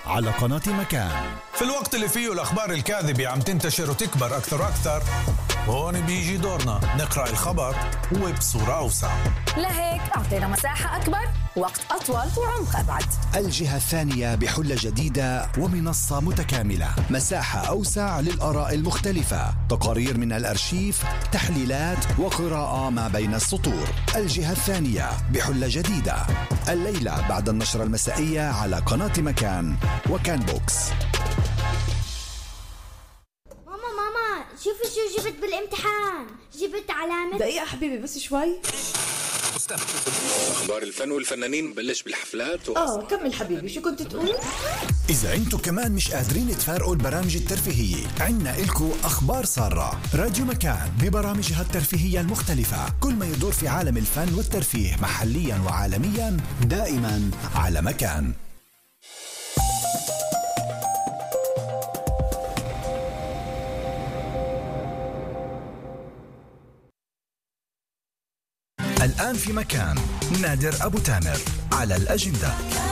على قناة مكان. في الوقت اللي فيه الأخبار الكاذبة عم تنتشر وتكبر أكثر، هون بيجي دورنا نقرأ الخبر وبصورة أوسع. لهيك أعطينا مساحة أكبر، وقت أطول وعمق أبعد. الجهة الثانية بحلة جديدة ومنصة متكاملة، مساحة أوسع للآراء المختلفة، تقارير من الأرشيف، تحليلات وقراءة ما بين السطور. الجهة الثانية بحلة جديدة الليلة بعد النشرة المسائية على قناة مكان وكان بوكس. ماما شوفي شو جبت بالامتحان. جبت علامة. دقيقة حبيبي بس شوي. أخبار الفن والفنانين بلش بالحفلات كمل حبيبي، شو كنت تقول؟ إذا أنتوا كمان مش قادرين تفارقوا البرامج الترفيهية، عنا إلكو أخبار سارة. راديو مكان ببرامجها الترفيهية المختلفة، كل ما يدور في عالم الفن والترفيه محليا وعالميا، دائما على مكان. الآن في مكان نادر أبو تامر على الأجندة.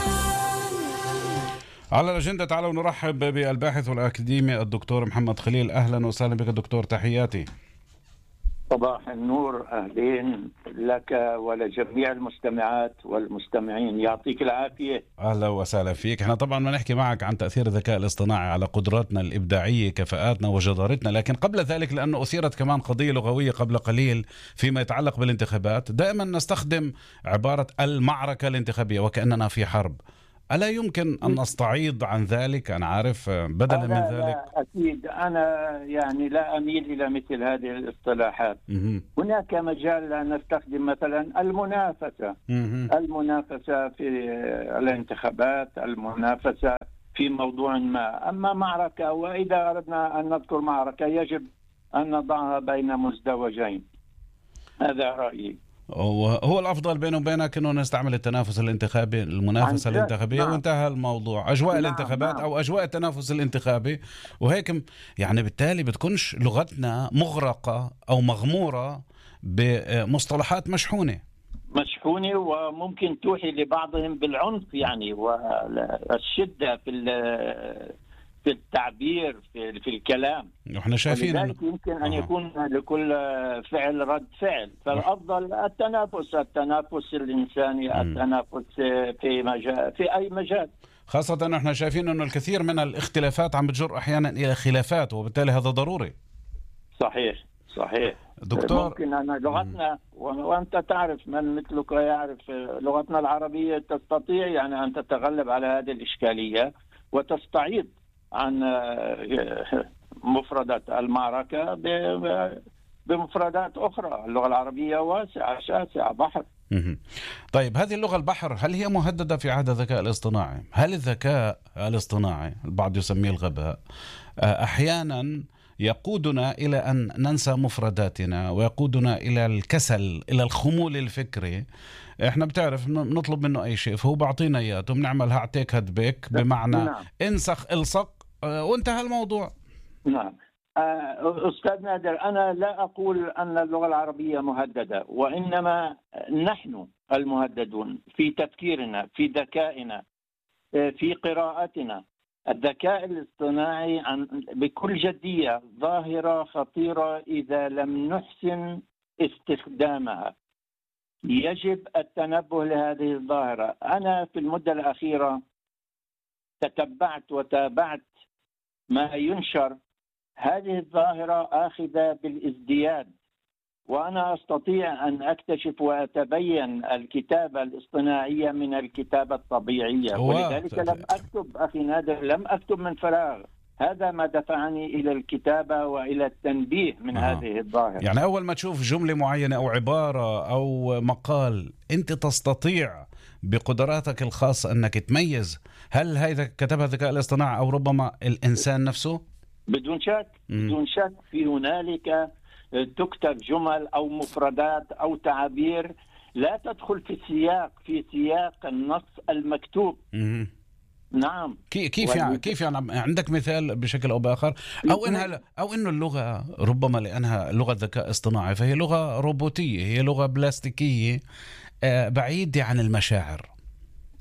على الأجندة تعالوا نرحب بالباحث والأكاديمي الدكتور محمد خليل. أهلا وسهلا بك دكتور، تحياتي. صباح النور، أهلين لك ولجميع المستمعات والمستمعين، يعطيك العافية. أهلا وسهلا فيك. احنا طبعا ما نحكي معك عن تأثير الذكاء الاصطناعي على قدراتنا الإبداعية، كفاءاتنا وجدارتنا، لكن قبل ذلك لأنه أثيرت كمان قضية لغوية قبل قليل فيما يتعلق بالانتخابات، دائما نستخدم عبارة المعركة الانتخابية وكأننا في حرب. ألا يمكن أن نستعيض عن ذلك؟ أنا عارف بدلا من ذلك. لا أكيد، أنا يعني لا أميل إلى مثل هذه الاصطلاحات. هناك مجال أن نستخدم مثلا المنافسة. المنافسة في الانتخابات، المنافسة في موضوع ما. أما معركة، وإذا أردنا أن نذكر معركة يجب أن نضعها بين مزدوجين. هذا رأيي. هو الأفضل بينه وبينك أنه نستعمل التنافس الانتخابي، المنافسة الانتخابية، وانتهى الموضوع. أجواء الانتخابات أو أجواء التنافس الانتخابي، وهيك يعني بالتالي بتكونش لغتنا مغرقة أو مغمورة بمصطلحات مشحونة، وممكن توحي لبعضهم بالعنف يعني، والشدة في التعبير في الكلام. احنا شايفين انه يمكن ان يكون لكل فعل رد فعل، فالافضل التنافس الانساني، التنافس في اي مجال، خاصة انه احنا شايفين انه الكثير من الاختلافات عم بتجر احيانا الى خلافات، وبالتالي هذا ضروري. صحيح دكتور، ممكن أن لغتنا وأنت تعرف، من مثلك يعرف، لغتنا العربية تستطيع يعني أن تتغلب على هذه الإشكالية وتستعيض عن مفردات المعركة بمفردات أخرى. اللغة العربية واسعة شاسعة، بحر. طيب، هذه اللغة البحر هل هي مهددة في عهد الذكاء الاصطناعي؟ هل الذكاء الاصطناعي، البعض يسميه الغباء، أحيانا يقودنا إلى أن ننسى مفرداتنا، ويقودنا إلى الكسل، إلى الخمول الفكري؟ احنا بتعرف نطلب منه أي شيء فهو بعطينا إياه، ثم نعمل هعتيك هدبك، بمعنى انسخ الصق وانتهى الموضوع. نعم أستاذ نادر، أنا لا أقول أن اللغة العربية مهددة، وإنما نحن المهددون في تفكيرنا، في ذكائنا، في قراءتنا. الذكاء الاصطناعي بكل جدية ظاهرة خطيرة إذا لم نحسن استخدامها. يجب التنبه لهذه الظاهرة. أنا في المدة الأخيرة تتبعت وتابعت ما ينشر. هذه الظاهرة آخذة بالازدياد، وأنا أستطيع أن أكتشف وأتبين الكتابة الاصطناعية من الكتابة الطبيعية، ولذلك لم أكتب أخي نادر، لم أكتب من فراغ. هذا ما دفعني إلى الكتابة وإلى التنبيه من هذه الظاهرة. يعني أول ما تشوف جملة معينة أو عبارة أو مقال، أنت تستطيع بقدراتك الخاصة أنك تميز هل هذا كتبها الذكاء الاصطناعي أو ربما الإنسان نفسه؟ بدون شك. بدون شك. في هنالك تكتب جمل أو مفردات أو تعابير لا تدخل في سياق النص المكتوب. نعم. كيف يعني عندك مثال بشكل أو بآخر؟ أو إنه اللغة ربما لأنها لغة ذكاء اصطناعي فهي لغة روبوتية، هي لغة بلاستيكية بعيدة عن المشاعر.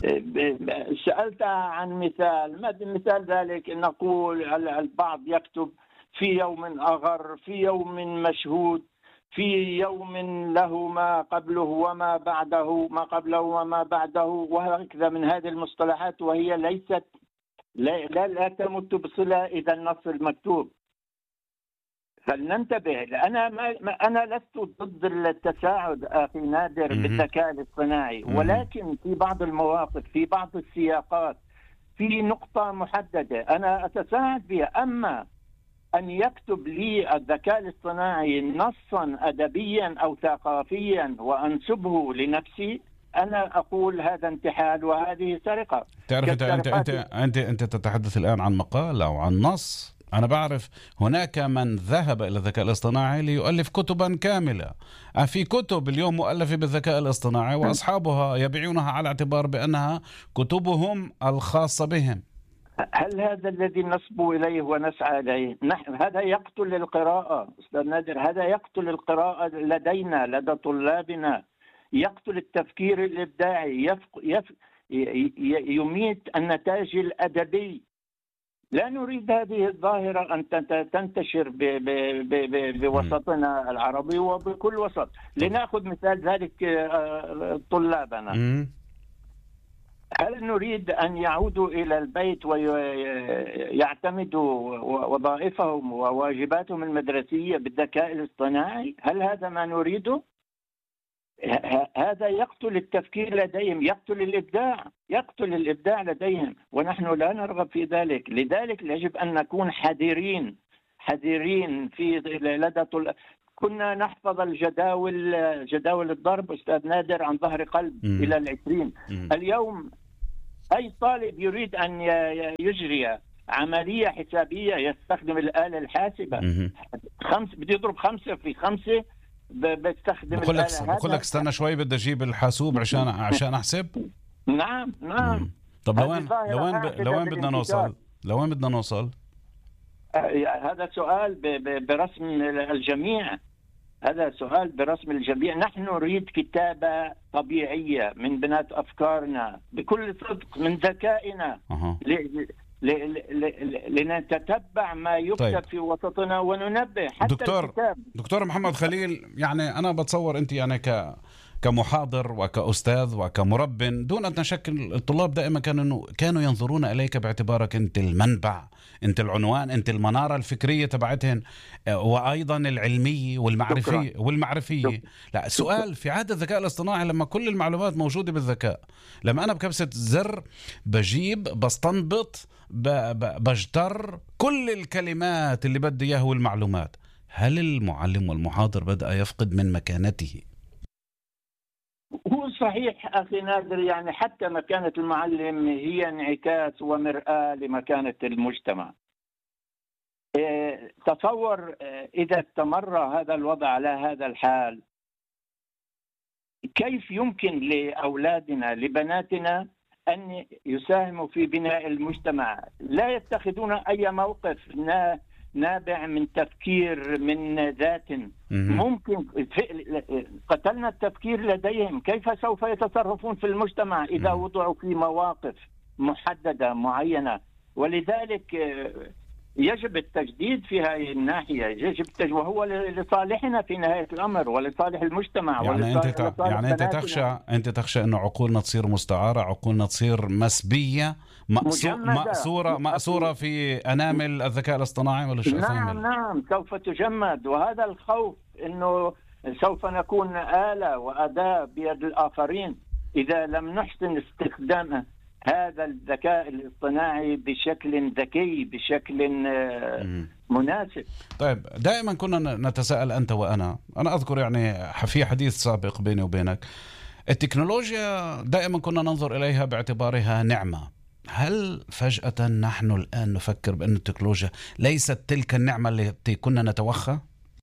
سألت عن مثال ذلك، نقول البعض يكتب في يوم أغر، في يوم مشهود، في يوم له ما قبله وما بعده، ما قبله وما بعده، وهكذا من هذه المصطلحات، وهي ليست لا تمت بصلة إلى النص المكتوب. فلننتبه. أنا لست ضد التساعد أخي نادر بالذكاء الاصطناعي، ولكن في بعض المواقف، في بعض السياقات، في نقطة محددة أنا أتساعد بها. أما أن يكتب لي الذكاء الاصطناعي نصا أدبيا أو ثقافيا وأنسبه لنفسي، أنا أقول هذا انتحال وهذه سرقة. تعرف أنت تتحدث الآن عن مقال أو عن نص. أنا بعرف هناك من ذهب إلى الذكاء الاصطناعي ليؤلف كتبا كاملة. في كتب اليوم مؤلفة بالذكاء الاصطناعي وأصحابها يبيعونها على اعتبار بأنها كتبهم الخاصة بهم. هل هذا الذي نصب إليه ونسعى إليه؟ هذا يقتل القراءة أستاذ نادر، هذا يقتل القراءة لدينا لدى طلابنا، يقتل التفكير الإبداعي، يميت النتاج الأدبي. لا نريد هذه الظاهرة أن تنتشر بوسطنا العربي وبكل وسط. لنأخذ مثال ذلك طلابنا. هل نريد أن يعودوا إلى البيت ويعتمدوا وظائفهم وواجباتهم المدرسية بالذكاء الاصطناعي؟ هل هذا ما نريده؟ هذا يقتل التفكير لديهم، يقتل الإبداع لديهم، ونحن لا نرغب في ذلك. لذلك يجب أن نكون حذرين في لدى كنا نحفظ جداول الضرب أستاذ نادر عن ظهر قلب إلى 20. اليوم أي طالب يريد أن يجري عملية حسابية يستخدم الآلة الحاسبة. بده يضرب 5 في 5 بستخدم الآلة. بقول لك استنى شوي بدي أجيب الحاسوب عشان أحسب. نعم. طب لوين بدنا نوصل؟ هذا سؤال برسم الجميع. نحن نريد كتابة طبيعية من بنات أفكارنا بكل صدق من ذكائنا، لنتتبع ما يكتب في وسطنا وننبه حتى دكتور محمد خليل. يعني أنا بتصور أنت يعني كمحاضر وكأستاذ وكمرب، دون أن نشكل الطلاب دائما كانوا ينظرون إليك باعتبارك أنت المنبع، أنت العنوان، أنت المنارة الفكرية تبعتهم، وأيضا العلمية والمعرفية. لا، سؤال في عادة الذكاء الاصطناعي لما كل المعلومات موجودة بالذكاء، لما أنا بكبسة زر بجيب بستنبط بجتر كل الكلمات اللي بدي إياها والمعلومات، هل المعلم والمحاضر بدأ يفقد من مكانته؟ هو صحيح أخي نادر، يعني حتى مكانة المعلم هي انعكاس ومرآة لمكانة المجتمع. تصور إذا استمر هذا الوضع على هذا الحال، كيف يمكن لأولادنا لبناتنا أن يساهموا في بناء المجتمع؟ لا يتخذون أي موقف نابع من تفكير من ذات. ممكن قتلنا التفكير لديهم. كيف سوف يتصرفون في المجتمع إذا وضعوا في مواقف محددة معينة؟ ولذلك يجب التجديد في هذه الناحية، وهو لصالحنا في نهاية الأمر ولصالح المجتمع. يعني أنت تخشى أن عقولنا تصير مستعارة، عقولنا تصير مسبية، مأسورة في أنامل الذكاء الاصطناعي ولا شيء؟ نعم سوف تجمد، وهذا الخوف أنه سوف نكون آلة وأداة بيد الآخرين إذا لم نحسن استخدامه هذا الذكاء الاصطناعي بشكل ذكي، بشكل مناسب. طيب، دائما كنا نتساءل أنت وأنا أذكر يعني في حديث سابق بيني وبينك، التكنولوجيا دائما كنا ننظر إليها باعتبارها نعمة. هل فجأة نحن الآن نفكر بأن التكنولوجيا ليست تلك النعمة التي كنا نتوخى؟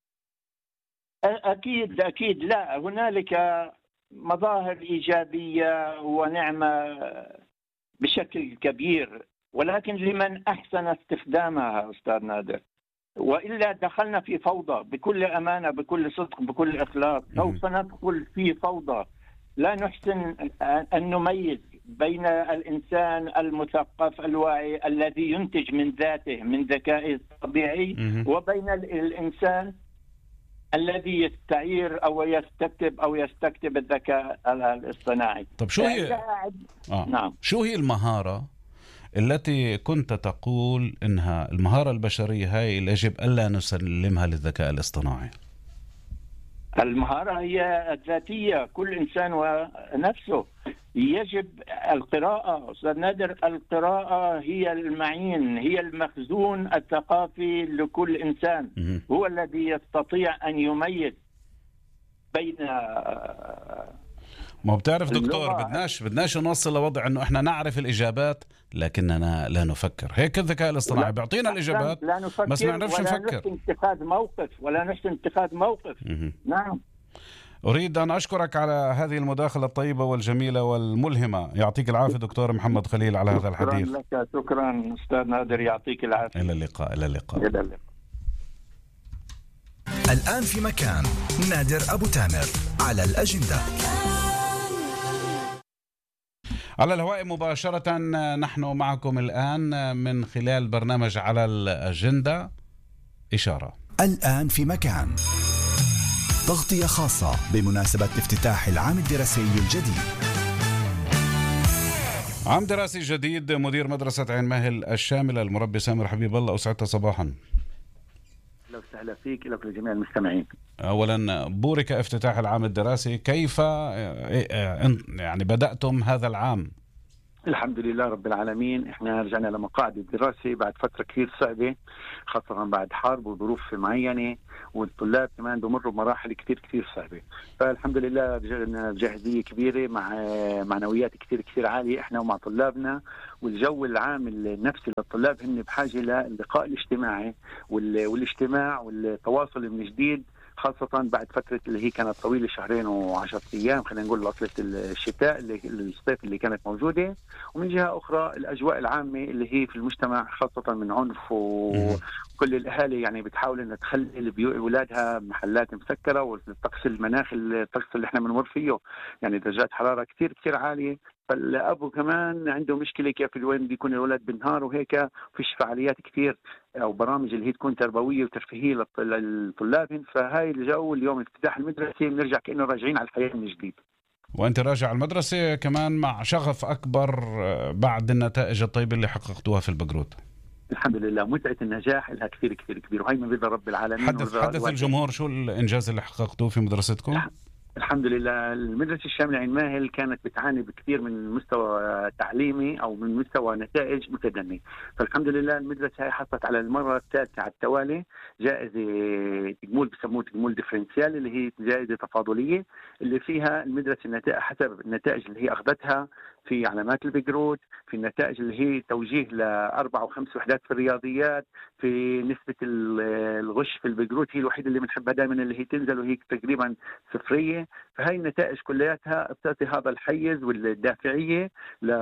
أكيد لا، هنالك مظاهر إيجابية ونعمة بشكل كبير، ولكن لمن أحسن استخدامها أستاذ نادر. وإلا دخلنا في فوضى، بكل أمانة، بكل صدق، بكل إخلاص سوف ندخل في فوضى. لا نحسن أن نميز بين الإنسان المثقف الواعي الذي ينتج من ذاته من ذكائه الطبيعي وبين الإنسان الذي يستعير أو يستكتب الذكاء الاصطناعي. طب شو هي نعم. شو هي المهارة التي كنت تقول إنها المهارة البشرية هاي يجب ألا نسلمها للذكاء الاصطناعي؟ المهارة هي الذاتية، كل إنسان ونفسه. يجب القراءة أستاذ نادر، القراءة هي المعين، هي المخزون الثقافي لكل إنسان. هو الذي يستطيع أن يميز بين ما بتعرف دكتور، بدناش نوصل لوضع انه احنا نعرف الاجابات لكننا لا نفكر. هيك الذكاء الاصطناعي بيعطينا الاجابات بس ما نعرفش نفكر ولا نحسن اتخاذ موقف. نعم. أريد أن أشكرك على هذه المداخلة الطيبة والجميلة والملهمة. يعطيك العافية دكتور محمد خليل على هذا الحديث. شكرا لك. شكرا أستاذ نادر، يعطيك العافية. إلى اللقاء. إلى اللقاء. الآن في مكان نادر أبو تامر على الأجندة. على الهواء مباشرة نحن معكم الآن من خلال برنامج على الأجندة. إشارة الآن في مكان، تغطية خاصة بمناسبة افتتاح العام الدراسي الجديد. عام دراسي جديد. مدير مدرسة عين ماهل الشاملة المربي سامر حبيب الله، أسعدت صباحا. لو سهلا فيك لك لجميع المستمعين. أولا بورك افتتاح العام الدراسي، كيف يعني بدأتم هذا العام؟ الحمد لله رب العالمين، احنا رجعنا لمقاعد الدراسة بعد فترة كثير صعبة، خاصة بعد حرب وظروف معينة، والطلاب كمان بمروا بمراحل كثير صعبة. فالحمد لله رجعنا بجاهزية كبيرة مع معنويات كثير عالية احنا ومع طلابنا، والجو العام النفسي للطلاب هن بحاجة للقاء الاجتماعي والاجتماع والتواصل من جديد، خاصة بعد فترة اللي هي كانت طويلة 2 و10 أيام، خلينا نقول عطلة الشتاء الصيف اللي كانت موجودة. ومن جهة أخرى الأجواء العامة اللي هي في المجتمع، خاصة من عنف وكل الأهالي يعني بتحاول أن تخلي أولادها محلات مسكرة، والطقس المناخ الطقس اللي احنا بنمر فيه يعني درجات حرارة كثير عالية. فالأبو كمان عنده مشكلة كيف وين بيكون الولد بالنهار وهيك، فيش فعاليات كثير أو برامج اللي هي تكون تربوية وترفيهية للطلاب. فهاي الجو اليوم افتتاح المدرسة بنرجع كأنه راجعين على الحياة من جديد. وأنت راجع المدرسة كمان مع شغف أكبر بعد النتائج الطيبة اللي حققتوها في البقروت. الحمد لله، متعة النجاح لها كثير كبير، وهي من رضا رب العالمين. حدث الجمهور شو الإنجاز اللي حققتوه في مدرستكم؟ الحمد لله المدرسة الشاملة عين ماهل كانت بتعاني بكثير من مستوى تعليمي أو من مستوى نتائج متدني. فالحمد لله المدرسة هي حصلت على المرة الثالثة على التوالي جائزة تجمول، بسموه تجمول ديفرنسيال، اللي هي جائزة تفاضلية، اللي فيها المدرسة النتائج حسب النتائج اللي هي أخذتها في علامات البقروت، في النتائج اللي هي توجيه ل4 و5 وحدات في الرياضيات، في نسبة الغش في البقروت هي الوحيدة اللي بنحبها دائما اللي هي تنزل وهي تقريبا 0. فهي النتائج كلياتها بتعطي هذا الحيز والدافعية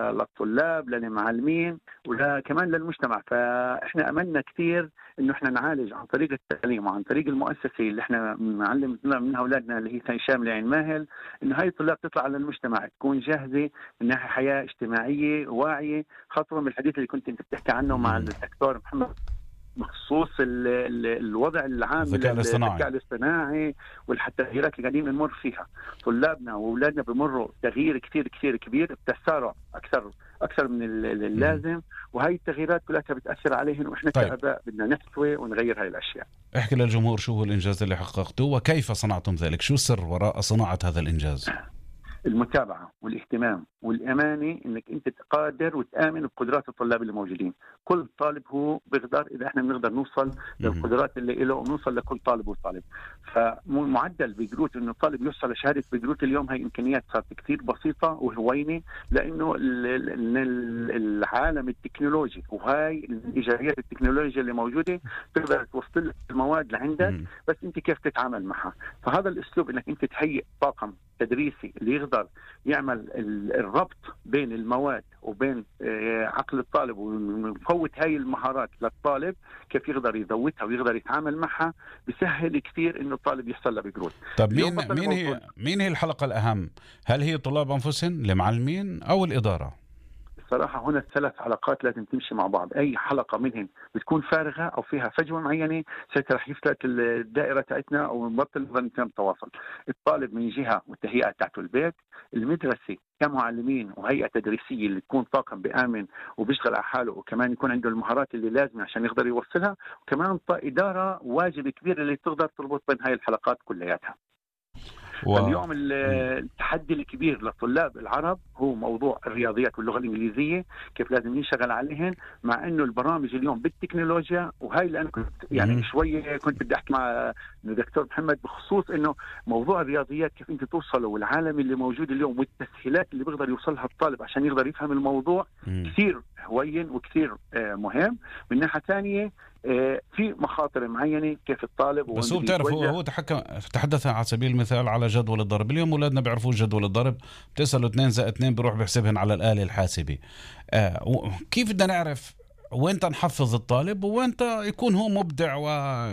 للطلاب للمعلمين وكمان للمجتمع. فإحنا أملنا كثير إنه إحنا نعالج عن طريق التعليم وعن طريق المؤسسة اللي إحنا نعلم منها أولادنا اللي هي شاملة عين ماهل، إنه هاي الطلاب تطلع على المجتمع تكون جاهزة من ناحية حياة اجتماعية واعية، خاصة بالحديث اللي كنت أنت بتحكي عنه مع الدكتور محمد بخصوص الوضع العام الذكاء الاصطناعي والتغييرات اللي قاعدين نمر فيها. طلابنا واولادنا بمروا تغيير كثير كبير بتسارع اكثر من اللازم، وهي التغييرات كلها بتاثر عليهم، واحنا كآباء بدنا نحتوي ونغير هاي الاشياء. احكي للجمهور شو هو الانجاز اللي حققتوه وكيف صنعتم ذلك، شو السر وراء صناعة هذا الانجاز؟ المتابعة والاهتمام والأمانة، إنك أنت تقدر وتآمن بقدرات الطلاب اللي موجودين. كل طالب هو بيقدر، إذا إحنا بنقدر نوصل للقدرات اللي له ونوصل لكل طالب وطالب. فمعدل بقروت إنه الطالب يوصل لشهادة بقروت اليوم هاي إمكانيات صارت كثير بسيطة وهوينة، لأنه العالم التكنولوجي وهاي الإيجابيات التكنولوجيا اللي موجودة تقدر توصل المواد لعندك، بس أنت كيف تتعامل معها. فهذا الأسلوب إنك أنت تهيئ طاقم تدريسي اللي يقدر يقدر يعمل الربط بين المواد وبين عقل الطالب ونفوت هاي المهارات للطالب، كيف يقدر يذوتها ويقدر يتعامل معها، بيسهل كثير إنه الطالب يحصل له بجروث. طب مين هي الحلقة الأهم؟ هل هي طلاب أنفسهم، المعلمين، أو الإدارة؟ الصراحة هنا الثلاث علاقات لازم تمشي مع بعض. أي حلقة منهم بتكون فارغة أو فيها فجوة معينة ساعتها رح يفلت الدائرة تاعتنا أو نبطل نظام تواصل. الطالب من جهة والتهيئة تاعته البيت، المدرسة كمعلمين وهيئة تدريسية اللي تكون طاقم بآمن وبيشتغل على حاله وكمان يكون عنده المهارات اللي لازم عشان يقدر يوصلها، وكمان إدارة واجب كبير اللي تقدر تربط بين هاي الحلقات كلياتها. اليوم التحدي الكبير للطلاب العرب هو موضوع الرياضيات واللغة الإنجليزية، كيف لازم يشتغل عليهن، مع إنه البرامج اليوم بالتكنولوجيا. وهاي اللي أنا كنت يعني شوية كنت بدي أحكي مع الدكتور محمد بخصوص إنه موضوع الرياضيات كيف أنت توصله، والعالم اللي موجود اليوم والتسهيلات اللي بيقدر يوصلها الطالب عشان يقدر يفهم الموضوع كثير هوين وكثير مهم. من ناحية ثانية في مخاطر معينة كيف الطالب. بس هو بتعرف هو تحدث على سبيل المثال على جدول الضرب. اليوم أولادنا بيعرفوا جدول الضرب، بتسألوا 2+2 بيروح بيحسبهن على الآلة الحاسبة. كيف بدنا نعرف وين نحفظ الطالب وين يكون هو مبدع و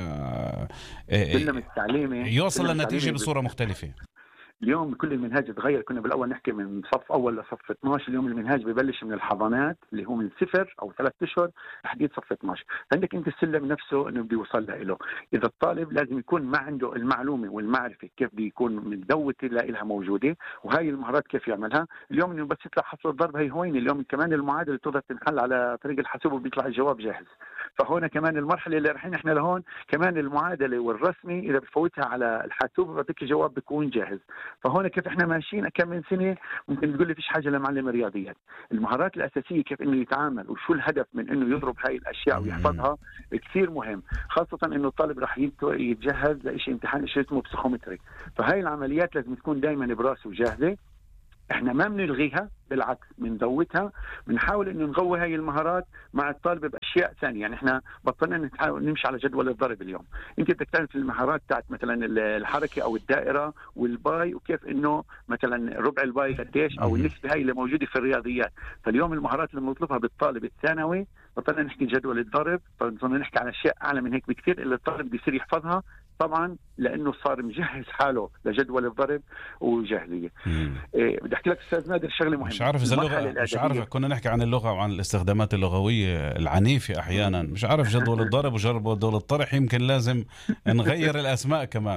يوصل للنتيجة بصورة مختلفة؟ اليوم كل المنهاج تغير. كنا بالأول نحكي من صف أول لصف 12، اليوم المنهاج ببلش من الحضانات اللي هو من 0 أو 3 أشهر لحديد صف 12. عندك أنت السلم نفسه إنه بده يوصل له. إذا الطالب لازم يكون ما عنده المعلومة والمعرفة كيف بده يكون مدوت لها موجودة، وهاي المهارات كيف يعملها. اليوم إنه بس يطلع حصر الضرب هي هوين. اليوم كمان المعادلة تقدر تنحل على طريق الحاسوب وبيطلع الجواب جاهز. فهنا كمان المرحلة اللي رايحين إحنا لهون كمان المعادلة والرسمي إذا بتفوتها على الحاسوب بيعطيك الجواب بيكون جاهز. فهنا كيف احنا ماشيين كم من سنه ممكن تقول لي فيش حاجه لمعلم الرياضيات. المهارات الاساسيه كيف انه يتعامل وشو الهدف من انه يضرب هاي الاشياء ويحفظها كثير مهم، خاصه انه الطالب راح يتجهز لشيء امتحان شيء اسمه بسيكومتري. فهاي العمليات لازم تكون دائما براسه جاهزه. احنا ما بنلغيها، بالعكس بنزودها، بنحاول انه نقوي هاي المهارات مع الطالب باشياء ثانيه. يعني احنا بطلنا نمشي على جدول الضرب اليوم. انت بدك تعرف المهارات تاعت مثلا الحركه او الدائره والباي، وكيف انه مثلا ربع الباي قديش او النسبه هاي اللي موجوده في الرياضيات. فاليوم المهارات اللي بنطلبها بالطالب الثانوي بطلنا نحكي جدول الضرب، بطلنا نحكي عن اشياء اعلى من هيك بكثير اللي الطالب بيصير يحفظها، طبعا لانه صار مجهز حاله لجدول الضرب وجاهزيه. بدي احكي لك استاذ نادر شغله مهمه. مش عارف اذا اللغه، مش عارف، كنا نحكي عن اللغه وعن الاستخدامات اللغويه العنيفه احيانا. مش عارف جدول الضرب وجدول الطرح، يمكن لازم نغير الاسماء كمان.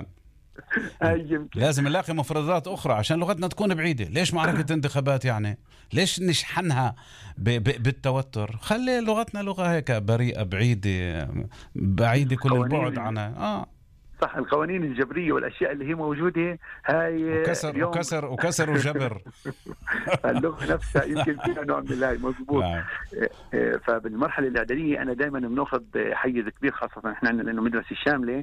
لازم نلاقي مفردات اخرى عشان لغتنا تكون بعيده. ليش معركه انتخابات يعني؟ ليش نشحنها بالتوتر؟ خلي لغتنا لغه هيك بريئه بعيده كل البعد عنها. صح، القوانين الجبريه والاشياء اللي هي موجوده هاي وكسر وجبر. اللغه نفسها يمكن فيها نوع من الهاي مضبوط. فبالمرحله الاعداديه انا دائما بناخذ حيز كبير، خاصه احنا لانه مدرسه شامله.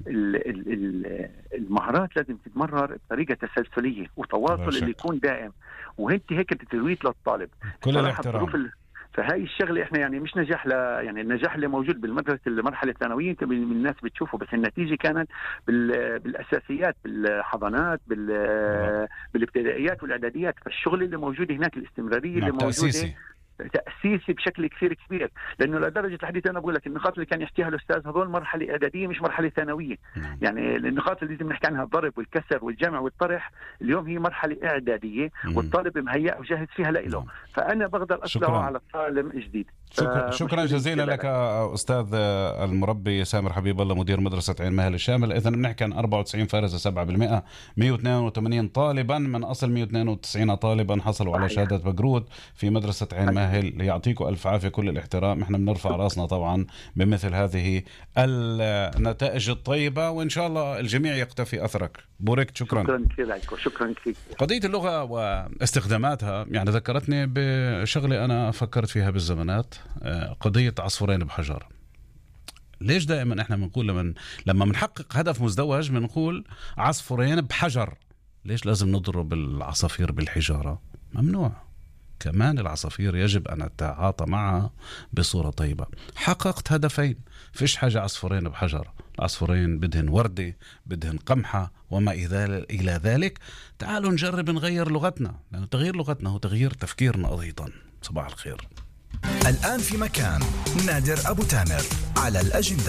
المهارات لازم تتمرر بطريقه تسلسليه وتواصل اللي يكون دائم، وانت هيك ترويت للطالب كل الاحترام. فهاي الشغله احنا يعني مش نجاح يعني النجاح اللي موجود بالمدرسه المرحله الثانويه انت من الناس بتشوفه، بس النتيجه كانت بالاساسيات، بالحضانات، بالابتدائيات والاعداديات. فالشغل اللي موجود هناك، الاستمراريه اللي موجوده تأسيسي بشكل كثير كبير. لأنه لدرجة الحديث أنا بقول لك النقاط اللي كان يحكيها الأستاذ هذول مرحلة إعدادية مش مرحلة ثانوية. يعني النقاط اللي لازم نحكي عنها الضرب والكسر والجمع والطرح اليوم هي مرحلة إعدادية والطالب مهيأ وجاهز فيها لإله. فأنا بقدر أطلعه على طالب جديد. شكرا جزيلا لك أستاذ المربي سامر حبيب الله مدير مدرسة عين ماهل الشامل. إذا بنحكي عن 94 فارزة 7%، 182 طالبا من أصل 192 طالبا حصلوا على شهادة بقروت في مدرسة عين ماهل. يعطيكم ألف عافية، كل الاحترام. احنا بنرفع راسنا طبعا بمثل هذه النتائج الطيبة، وإن شاء الله الجميع يقتفي أثرك. بورك، شكرا كثير. قضية اللغة واستخداماتها يعني ذكرتني بشغلة أنا فكرت فيها بالزمانات، قضية عصفورين بحجر. ليش دائما احنا بنقول لما بنحقق هدف مزدوج بنقول عصفورين بحجر؟ ليش لازم نضرب العصافير بالحجارة؟ ممنوع. كمان العصافير يجب أن نتعاطى معها بصورة طيبة. حققت هدفين، فيش حاجة عصفورين بحجر، العصفورين بدهن وردة، بدهن قمحة وما إلى ذلك. تعالوا نجرب نغير لغتنا، لأن تغيير لغتنا هو تغيير تفكيرنا أيضا. صباح الخير. الآن في مكان نادر أبو تامر على الأجندة.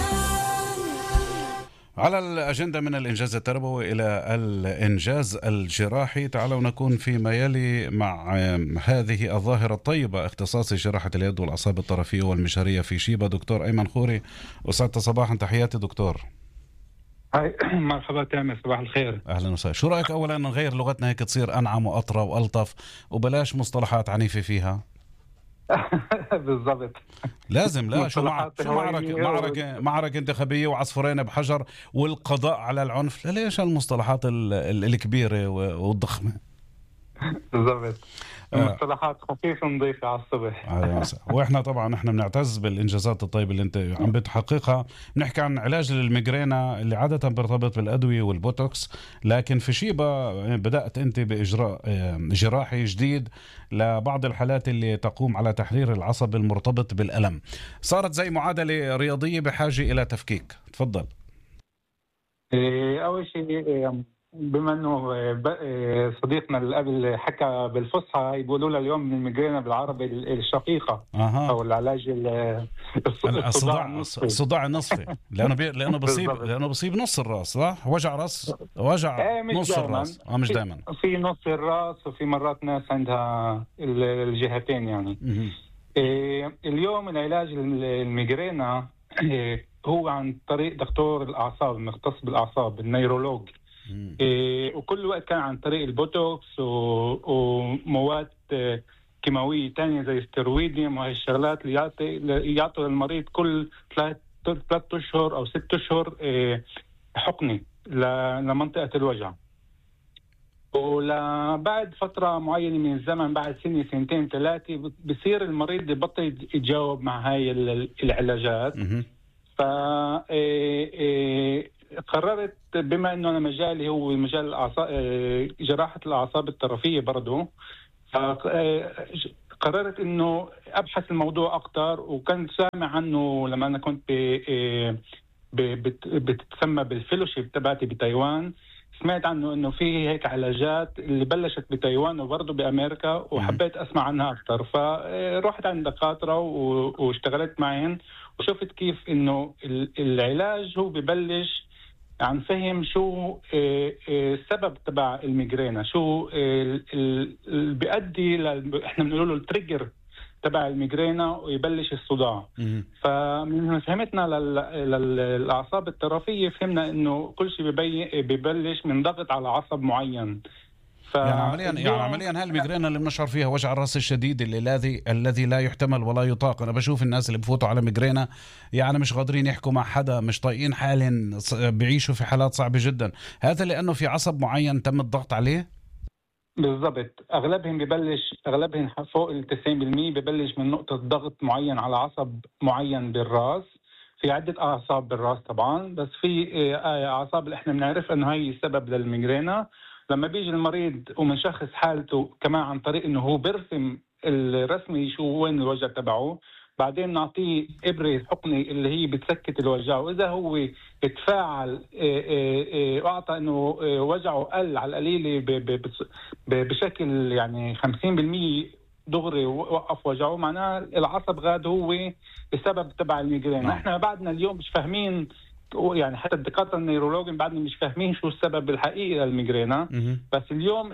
على الأجندة من الإنجاز التربوي إلى الإنجاز الجراحي، تعالوا نكون فيما يلي مع هذه الظاهرة الطيبة، اختصاصي جراحة اليد والأعصاب الطرفية والمشهرية في شيبة، دكتور أيمن خوري. أسعدت صباحا، تحياتي دكتور. هاي مرحبا تامر، صباح الخير. أهلا وسهلا. شو رأيك أولا نغير لغتنا هيك تصير أنعم وأطرى وألطف وبلاش مصطلحات عنيفة فيها؟ بالضبط، لازم. لا شو معركة انتخابية وعصفورين بحجر والقضاء على العنف؟ لا ليش هالمصطلحات الكبيرة والضخمة؟ بالضبط، مصطلحات خفيفة نضيفة على الصبح. واحنا طبعا بنعتز بالانجازات الطيبة اللي انت عم بتحققها. بنحكي عن علاج للميغرينا اللي عادة بيرتبط بالأدوية والبوتوكس، لكن في شيبة بدأت انت بإجراء جراحي جديد لبعض الحالات اللي تقوم على تحرير العصب المرتبط بالألم. صارت زي معادلة رياضية بحاجة إلى تفكيك. تفضل. أول شيء، بما انه صديقنا اللي قبل حكى بالفصحى، يقولوا له اليوم الميغرينا بالعربي الشقيقة او العلاج الصداع النصفي، لانه بصيب نص الراس، صح؟ وجع راس، وجع نص الراس. مش دائما، في نص الراس، وفي مرات ناس عندها الجهتين يعني. اليوم العلاج الميغرينا هو عن طريق دكتور الاعصاب المختص بالاعصاب، النيرولوج. وكل وقت كان عن طريق البوتوكس ومواد كيماوية تانية زي الستيرويديوم وهي الشغلات اللي يعطوا للمريض كل 3 أشهر أو 6 أشهر حقني لمنطقة الوجع. وبعد فترة معينة من الزمن، بعد سنة سنتين 3، بصير المريض يبطل يتجاوب مع هاي العلاجات. قررت بما انه انا مجالي هو مجال الاعصاب، جراحه الاعصاب الطرفيه برضه، قررت انه ابحث الموضوع اكثر. وكنت سامع عنه لما انا كنت بتسمى بالفيلوشيب تبعتي بتايوان، سمعت عنه انه في هيك علاجات اللي بلشت بتايوان وبرضه بامريكا، وحبيت اسمع عنها اكثر. فروحت عند دكاتره واشتغلت معهم، وشفت كيف انه العلاج هو ببلش عن فهم شو السبب تبع الميغرينا، شو بيؤدي احنا بنقول له التريجر تبع الميغرينا ويبلش الصداع. فمن فهمتنا للاعصاب الطرفيه فهمنا انه كل شيء ببلش من ضغط على عصب معين. يعني عمليا هالميغرينا اللي بنشعر فيها وجع الراس الشديد الذي لا يحتمل ولا يطاق. انا بشوف الناس اللي بفوتوا على ميغرينا يعني مش قادرين يحكوا مع حدا، مش طايقين حالهم، بيعيشوا في حالات صعبة جدا. هذا لانه في عصب معين تم الضغط عليه. بالضبط، اغلبهم فوق 90% ببلش من نقطة ضغط معين على عصب معين بالراس. في عدة أعصاب بالراس طبعا، بس في أعصاب اللي احنا بنعرف انه هي السبب للميغرينا. لما بيجي المريض ومنشخص حالته كمان عن طريق انه هو برسم الرسمي شو وين الوجع تبعه، بعدين نعطيه إبرة حقني اللي هي بتسكت الوجع. وإذا هو اتفاعل وأعطى إنه وجعه قل على القليلة بشكل يعني 50% دغري وقف وجعه، معناه العصب غاد هو السبب تبع الميغرين. احنا بعدنا اليوم مش فاهمين، يعني حتى الدكاتره النيرولوجين بعدنا مش فاهمين شو السبب الحقيقي للميغرينا. بس اليوم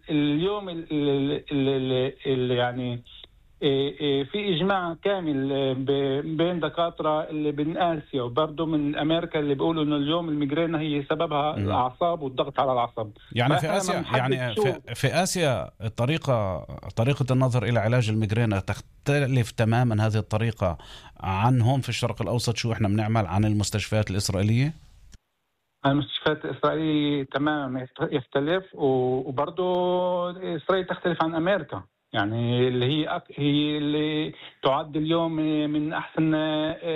اللي يعني في إجماع كامل بين دكاترة اللي من آسيا وبرضه من أمريكا اللي بيقولوا إنه اليوم الميغرينا هي سببها الأعصاب والضغط على العصب. يعني في آسيا، يعني في آسيا طريقة النظر إلى علاج الميغرينا تختلف تماما هذه الطريقة عنهم في الشرق الأوسط. شو إحنا بنعمل عن المستشفيات الإسرائيلية؟ المستشفيات الإسرائيلية تماما يختلف، وبرضه إسرائيل تختلف عن أمريكا، يعني اللي هي اللي تعد اليوم من أحسن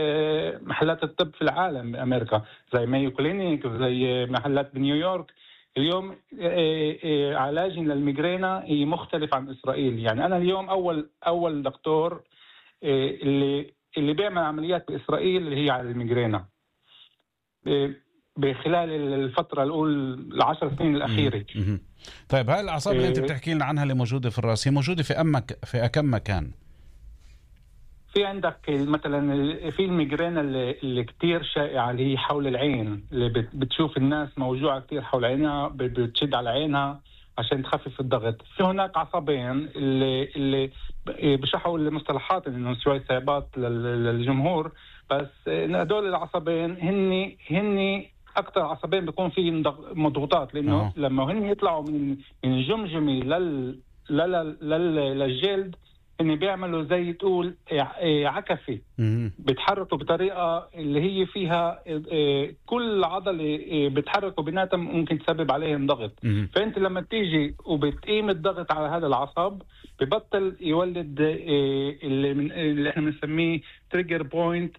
محلات الطب في العالم بأمريكا، زي مايو كلينيك وزي محلات بنيويورك. اليوم علاج للميغرينا هي مختلف عن إسرائيل. يعني أنا اليوم أول دكتور اللي بيعمل عمليات بإسرائيل اللي هي على الميغرينا بخلال الفترة الأولى 10 سنين الأخيرة. طيب هاي الأعصاب اللي أنت بتحكي لنا عنها اللي موجودة في الرأس هي موجودة في أكم مكان؟ في عندك مثلا في الميغرينا اللي كتير شائعة اللي هي حول العين، اللي بتشوف الناس موجوعة كتير حول عينها، بتشد على عينها عشان تخفف الضغط. في هناك عصبين اللي بشرحوا المصطلحات انه شوي صعبات للجمهور، بس هدول العصبين هن اكثر عصبين بيكون فيهم مضغوطات، لانه لما هن يطلعوا من الجمجمه للجلد إن بيعملوا زي تقول عكفي، بتحركوا بطريقة اللي هي فيها كل عضلة بتحركوا بيناتهم ممكن تسبب عليهم ضغط. فأنت لما تيجي وبتقيم الضغط على هذا العصب ببطل يولد اللي احنا بنسميه تريجر بوينت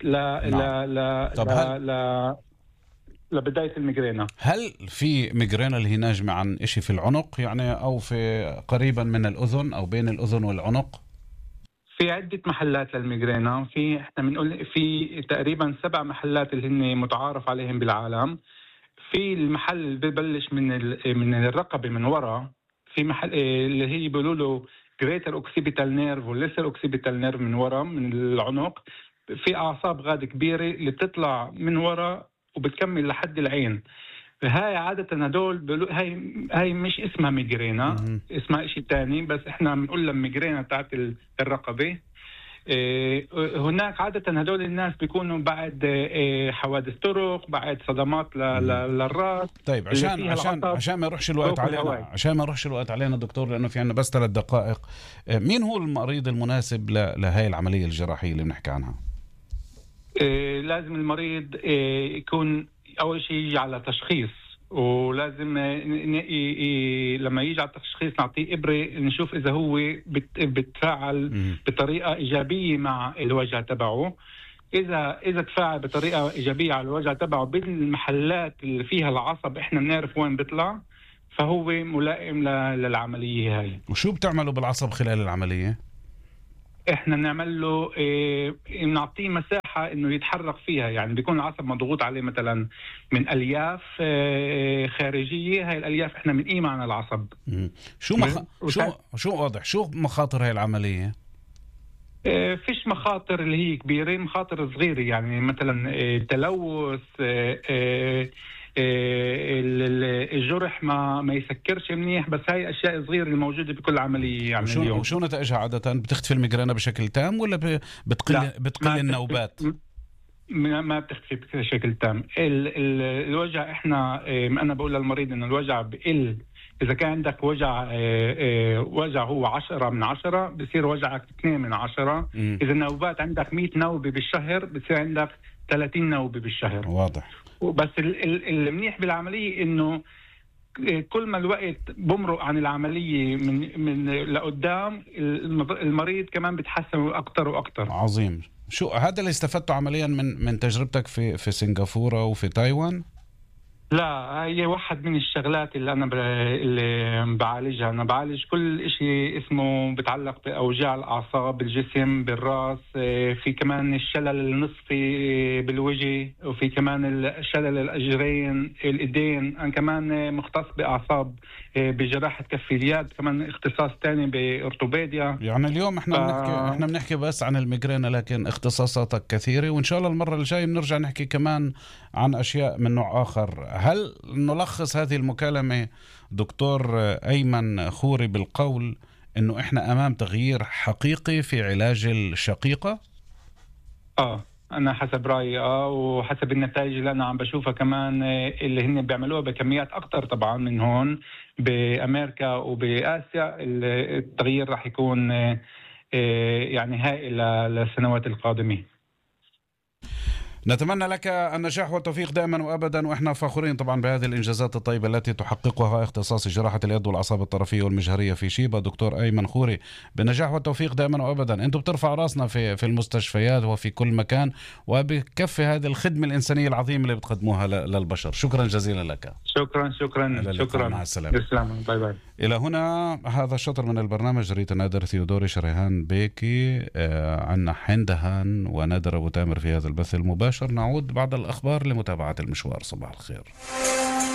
لبداية الميغرينا. هل في ميغرينا اللي هي ناجمة عن إشي في العنق يعني أو في قريبا من الأذن أو بين الأذن والعنق؟ في عدة محلات للميغرينا. احنا بنقول في تقريبا 7 محلات اللي هن متعارف عليهم بالعالم. في المحل اللي ببلش من الرقبة من وراء، في محل اللي هي بيقولوا له greater occipital nerve و lesser occipital nerve من وراء من العنق. في أعصاب غاد كبيرة اللي بتطلع من وراء وبتكمل لحد العين. هاي عادة هدول هاي مش اسمها ميغرينا، اسمها اشي تاني، بس احنا بنقول لها ميغرينا تاعت الرقبة. هناك عادة هدول الناس بيكونوا بعد حوادث طرق، بعد صدمات للراس. طيب عشان ما يروحش الوقت علينا دكتور، لأنه في عنا بس 3 دقائق. مين هو المريض المناسب لهاي العملية الجراحية اللي بنحكي عنها؟ لازم المريض يكون أول شيء يجي على تشخيص، ولازم لما يجي على التشخيص نعطيه إبرة نشوف إذا هو بتفاعل بطريقة إيجابية مع الوجع تبعه. إذا تفاعل بطريقة إيجابية على الوجع تبعه بالمحلات اللي فيها العصب إحنا بنعرف وين بيطلع، فهو ملائم للعملية هاي. وشو بتعملوا بالعصب خلال العملية؟ احنا نعمل له نعطيه مساحة انه يتحرك فيها. يعني بيكون العصب مضغوط عليه مثلا من الياف خارجية، هاي الالياف احنا بنقيمها عن العصب. شو مخاطر هاي العملية؟ فيش مخاطر اللي هي كبيرة، مخاطر صغيرة. يعني مثلا تلوث، الجرح ما يسكرش منيح، بس هاي أشياء صغيرة الموجودة بكل عملية. يعني وشو نتائجها عادة؟ بتختفي الميغرينا بشكل تام ولا بتقل النوبات؟ ما بتختفي بشكل تام. الوجع أنا بقول للمريض إن الوجع بقل. إذا كان عندك وجع هو 10 من 10، بصير وجعك 2 من 10. إذا النوبات عندك 100 نوبة بالشهر، بصير عندك 30 نوبة بالشهر. واضح. بس المنيح بالعملية إنه كل ما الوقت بمرق عن العملية من لقدام، المريض كمان بتحسن أكتر وأكتر. عظيم. شو هذا اللي استفدته عمليا من تجربتك في سنغافورة وفي تايوان؟ لا، هي واحد من الشغلات اللي أنا اللي بعالجها. أنا بعالج كل إشي اسمه بتعلق بأوجاع الأعصاب بالجسم بالرأس. في كمان الشلل النصفي بالوجه، وفي كمان الشلل الأجرين الإيدين. أنا كمان مختص بأعصاب بجراحة كف اليد، كمان اختصاص تاني بأورتوبيديا. يعني اليوم احنا بنحكي بس عن الميغرينا، لكن اختصاصاتك كثيرة، وإن شاء الله المرة الجاية بنرجع نحكي كمان عن أشياء من نوع آخر. هل نلخص هذه المكالمة دكتور أيمن خوري بالقول إنه إحنا أمام تغيير حقيقي في علاج الشقيقة؟ أنا حسب رأيي وحسب النتائج اللي أنا عم بشوفها كمان، اللي هن بيعملوها بكميات أكتر طبعا من هون بأمريكا وبآسيا. التغيير راح يكون يعني هائل للسنوات القادمة. نتمنى لك النجاح والتوفيق دائما وابدا، واحنا فخورين طبعا بهذه الانجازات الطيبه التي تحققها اختصاص جراحه اليد والاعصاب الطرفيه والمجهريه في شيبا دكتور ايمن خوري. بالنجاح والتوفيق دائما وابدا. انتم بترفع راسنا في المستشفيات وفي كل مكان، وبكفي هذه الخدمه الانسانيه العظيمه اللي بتقدموها للبشر. شكرا جزيلا لك. شكرا. مع السلامه. باي باي. الى هنا هذا الشطر من البرنامج. ريتا نادر، ثيودوري شريهان بيكي، عنا حندهان ونادر ابو تامر في هذا البث المباشر. نعود بعد الأخبار لمتابعة المشوار. صباح الخير.